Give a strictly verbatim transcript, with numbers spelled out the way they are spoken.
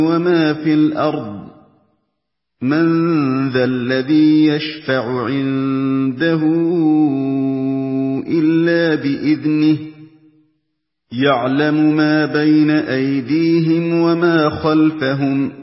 وما في الأرض من ذا الذي يشفع عنده إلا بإذنه يعلم ما بين أيديهم وما خلفهم